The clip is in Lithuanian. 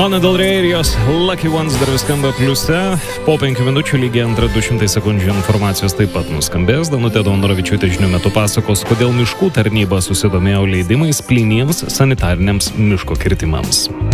Lana Del Rey ir jos Lucky Ones dar vis skamba pliuse. Po 5 minučių lygiai antrą 200 sekundžių informacijos taip pat nuskambės. Danutė Daunoravičiūtė žinių metu pasakos, kodėl miškų tarnyba susidomėjo leidimais plyniems sanitariniams miško kirtimams.